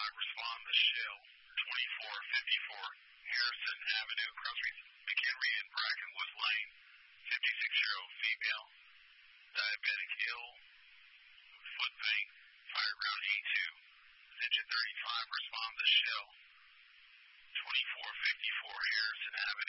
respond to Shell 2454 Harrison Avenue, across McHenry and Brackenwood Lane. 56-year-old female, diabetic, ill, foot pain, fireground E2, digit 35, respond to Shell 2454 Harrison Avenue.